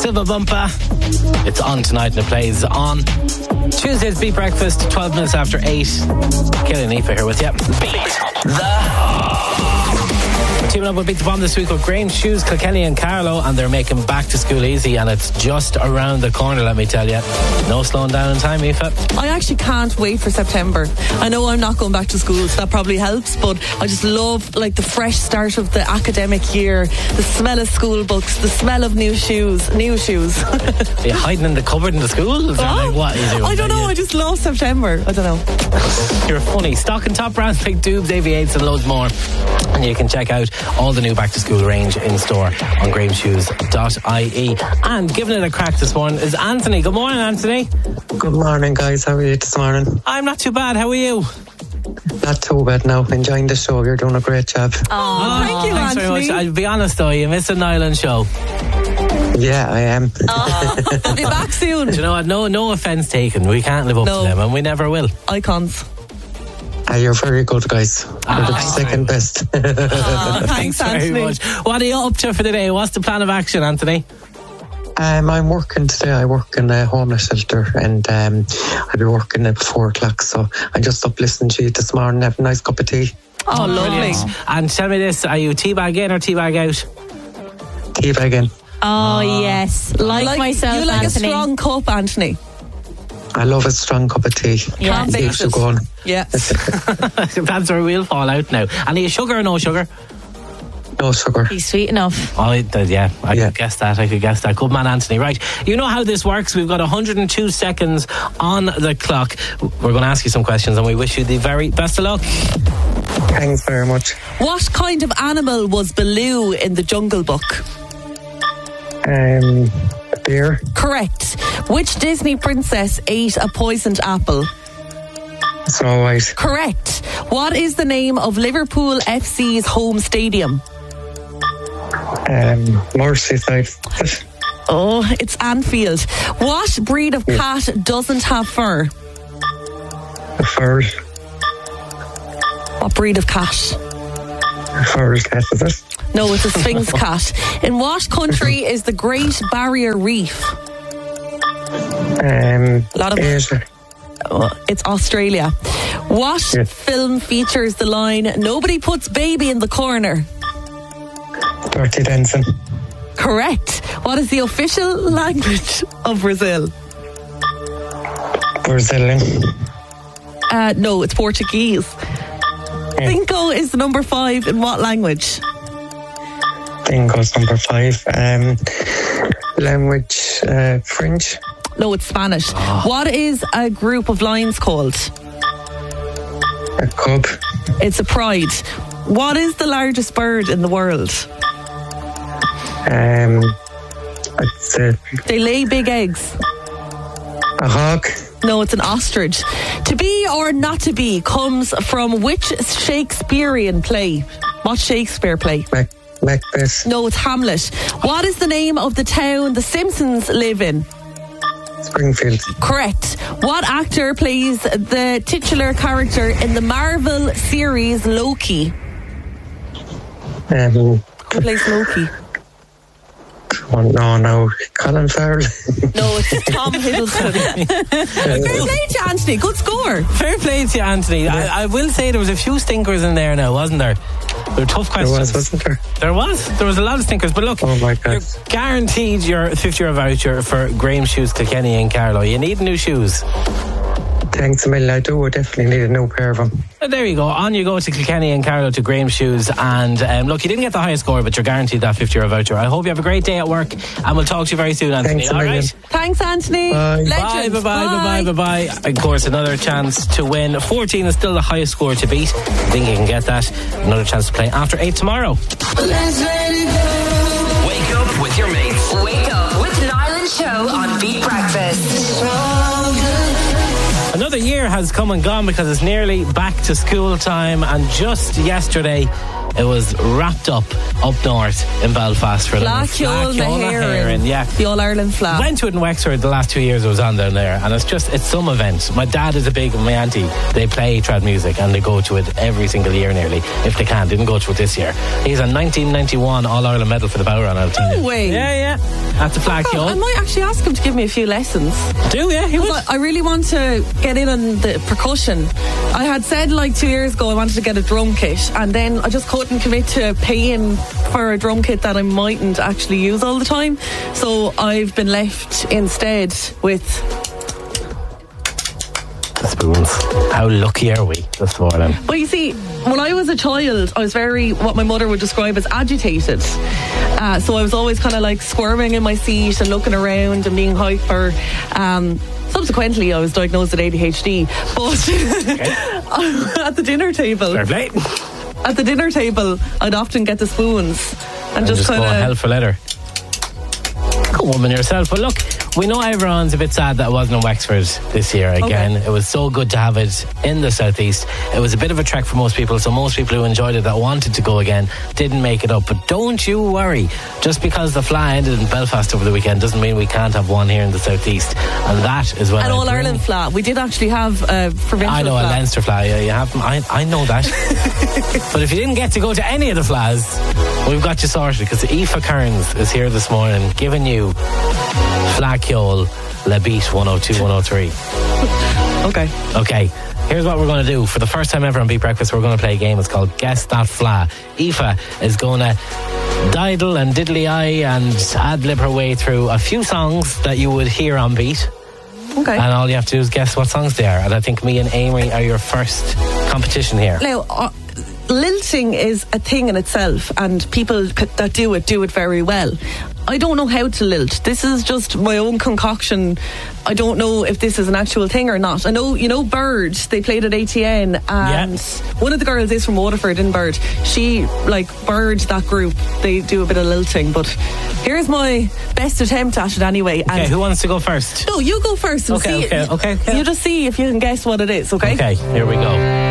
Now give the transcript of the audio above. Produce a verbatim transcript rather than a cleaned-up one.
Silva Bumpa. It's on tonight and it plays on Tuesday's Beat Breakfast, twelve minutes after eight. Kelly and Aoife here with you. Beat the... Teaming up with Beat the Bomb this week with Grange Shoes, Kilkenny and Carlow, and they're making back to school easy, and it's just around the corner, let me tell you. No slowing down in time, Aoife. I actually can't wait for September. I know I'm not going back to school, so that probably helps, but I just love like the fresh start of the academic year, the smell of school books, the smell of new shoes, new shoes. Are you hiding in the cupboard in the school? Is What? like, what are you doing? I don't know, I just love September. I don't know. You're funny. Stock and top brands like Dubes, Aviates and loads more. And you can check out all the new back to school range in store on graham shoes dot I E. And giving it a crack this morning is Anthony. Good morning, Anthony. Good morning, guys. How are you this morning? I'm not too bad. How are you? Not too bad now. Enjoying the show. You're doing a great job. Oh, oh thank you, thanks Anthony. very much. I'll be honest though, you missed an island show. Yeah, I am. Oh, I'll be back soon. Do you know what? No, no offence taken. We can't live up No. to them, and we never will. Icons. Ah, you're very good, guys. You're Ah, the thanks second best. Oh, thanks, very Anthony. much. What are you up to for the day? What's the plan of action, Anthony? um, I'm working today. I work in a homeless shelter, and um, I'll be working at four o'clock. So I just up listening to you this morning. Have a nice cup of tea. Oh, lovely. Brilliant. And tell me this: are you teabag in or teabag out? Tea bag in. Oh, yes. Like, Like- myself, You like Anthony. a strong cup, Anthony. I love a strong cup of tea. Yeah. Can't Keeps beat you it. going. Yeah. That's where we'll fall out now. And are you sugar or no sugar? No sugar. He's sweet enough. Oh, it- uh, yeah, I Yeah. could guess that. I could guess that. Good man, Anthony. Right, you know how this works. We've got one hundred two seconds on the clock. We're going to ask you some questions, and we wish you the very best of luck. Thanks very much. What kind of animal was Baloo in the Jungle Book? Um, beer. Correct. Which Disney princess ate a poisoned apple? Snow White. Correct. What is the name of Liverpool F C's home stadium? Um, Merseyside. Oh, it's Anfield. What breed of cat doesn't have fur? Furs. What breed of cat? Furs, cat, is it? No, it's a Sphinx cat. In what country is the Great Barrier Reef? Um, Lot of- Asia. Oh, it's Australia. What Yeah. film features the line, "Nobody puts baby in the corner"? Dirty Dancing. Correct. What is the official language of Brazil? Brazilian. Uh, no, it's Portuguese. Cinco is the number five in what language? Bingo's number five. Um, language, uh, French. No, it's Spanish. What is a group of lions called? A cub. It's a pride. What is the largest bird in the world? Um, it's a, They lay big eggs. a hawk. No, it's an ostrich. To be or not to be comes from which Shakespearean play? What Shakespeare play? Mac- Macbeth. No, it's Hamlet. What is the name of the town the Simpsons live in? Springfield. Correct. What actor plays the titular character in the Marvel series Loki? Um, Who plays Loki? oh, no, no. Colin Farrell. No, it's Tom Hiddleston. Fair play to Anthony. Good score. Fair play to you, Anthony. I, I will say there was a few stinkers in there now, wasn't there? They were tough There questions. was, wasn't there? There was. There was a lot of stinkers. But look, Oh, my God. you're guaranteed your fifty euro voucher for Graham Shoes, Kilkenny and Carlow. You need new shoes. Thanks a million. I do. I definitely need a new pair of them. Well, there you go. On you go to Kilkenny and Carlow to Graham Shoes. And um, look, you didn't get the highest score, but you're guaranteed that fifty euro voucher. I hope you have a great day at work, and we'll talk to you very soon, Anthony. Thanks a All million. right? Thanks, Anthony. Bye. Legend. Bye, bye, bye, bye, bye, bye. Of course, another chance to win. fourteen is still the highest score to beat. I think you can get that. Another chance to play after eight tomorrow. Let's let it go. Wake up with your mates. Wake up with Niall and Show on Beat Breakfast. Another year has come and gone because it's nearly back to school time, and just yesterday It was wrapped up up north in Belfast for the Flaciol na Héireann. Yeah. The All Ireland Fla. Went to it in Wexford the last two years I was on down there, and it's just, it's some event. My dad is a big, my auntie, they play trad music and they go to it every single year nearly, if they can. Didn't go to it this year. He's a nineteen ninety-one All Ireland medal for the power run. I'll tell you. No way. Yeah, yeah. At the Flaciol. I might actually ask him to give me a few lessons. Do, yeah, he would. I, I really want to get in on the percussion. I had said like two years ago I wanted to get a drum kit, and then I just couldn't commit to paying for a drum kit that I mightn't actually use all the time. So I've been left instead with the spoons. How lucky are we this morning? Well, you see, when I was a child, I was very, what my mother would describe as agitated. Uh, so I was always kind of like squirming in my seat and looking around and being hyper. Um, subsequently, I was diagnosed with A D H D. But Okay. at the dinner table, Fair play. at the dinner table, I'd often get the spoons and, And just, just kind go hell of. for leather. Good woman yourself. But look, we know everyone's a bit sad that it wasn't in Wexford this year again. Okay. It was so good to have it in the southeast. It was a bit of a trek for most people, so most people who enjoyed it that wanted to go again didn't make it up. But don't you worry, just because the Fla ended in Belfast over the weekend doesn't mean we can't have one here in the southeast. And that is when An I All bring- Ireland Fla. We did actually have a provincial I know Fla. a Leinster Fla. Yeah, you have them. I, I know that. But if you didn't get to go to any of the Flas, we've got you sorted, because Aoife Kearns is here this morning giving you Flaciol Le Beat one oh two, one oh three. Okay. Okay, here's what we're going to do. For the first time ever on Beat Breakfast, we're going to play a game. It's called Guess That Fla. Aoife is going to diddle and diddly-eye and ad-lib her way through a few songs that you would hear on Beat. Okay. And all you have to do is guess what songs they are. And I think me and Amy are your first competition here. Now, uh, lilting is a thing in itself, and people c- that do it do it very well. I don't know how to lilt. This is just my own concoction. I don't know if this is an actual thing or not. I know, you know, Bird, they played at A T N, and Yeah. one of the girls is from Waterford in Bird. She, like, Bird, that group, they do a bit of lilting. But here's my best attempt at it anyway. Okay, And who wants to go first? no, you go first and Okay, see. okay, okay, okay. You just see if you can guess what it is, okay? Okay, here we go.